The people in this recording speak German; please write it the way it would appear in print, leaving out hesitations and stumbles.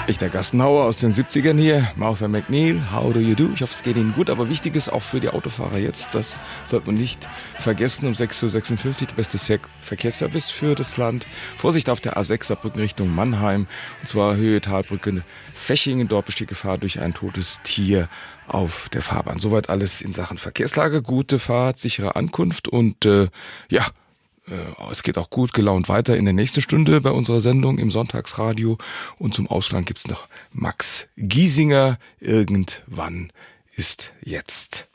Ich, der Gassenhauer aus den 70ern hier, Martha McNeil, how do you do? Ich hoffe, es geht Ihnen gut, aber wichtig ist auch für die Autofahrer jetzt, das sollte man nicht vergessen, um 6:56 Uhr der beste Verkehrsservice für das Land. Vorsicht auf der A6 Saarbrücken Richtung Mannheim, und zwar Höhe Talbrücke Fechingen, dort besteht Gefahr durch ein totes Tier auf der Fahrbahn. Soweit alles in Sachen Verkehrslage, gute Fahrt, sichere Ankunft und es geht auch gut gelaunt weiter in der nächsten Stunde bei unserer Sendung im Sonntagsradio. Und zum Ausschlag gibt's noch Max Giesinger. Irgendwann ist jetzt.